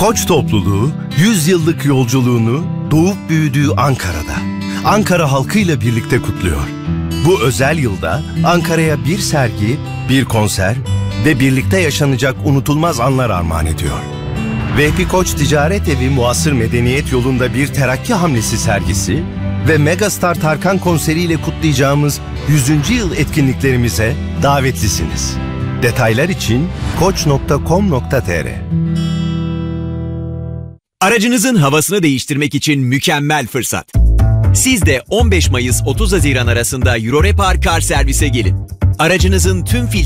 Koç topluluğu 100 yıllık yolculuğunu doğup büyüdüğü Ankara'da, Ankara halkıyla birlikte kutluyor. Bu özel yılda Ankara'ya bir sergi, bir konser ve birlikte yaşanacak unutulmaz anlar armağan ediyor. Vehbi Koç Ticaret Evi Muasır Medeniyet Yolu'nda bir terakki hamlesi sergisi ve Megastar Tarkan konseriyle kutlayacağımız 100. yıl etkinliklerimize davetlisiniz. Detaylar için koç.com.tr. Aracınızın havasını değiştirmek için mükemmel fırsat. Siz de 15 Mayıs 30 Haziran arasında Eurorepar Kar Servis'e gelin. Aracınızın tüm